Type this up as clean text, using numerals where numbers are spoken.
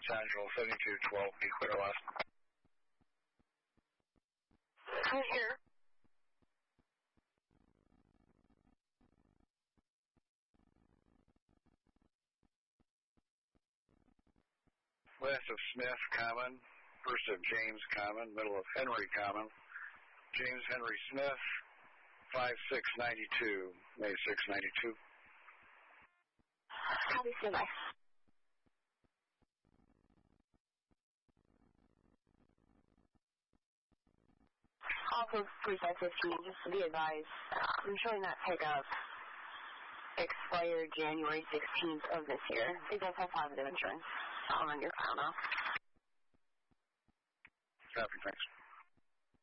Central, 7212, be clear to last. Who's here? West of Smith Common, first of James Common, middle of Henry Common. James Henry Smith, 5692, May 692. Copy, standby. Also, 3515, just to be advised, I'm showing that pickup expired January 16th of this year. It does have positive insurance on your file now. Copy, thanks.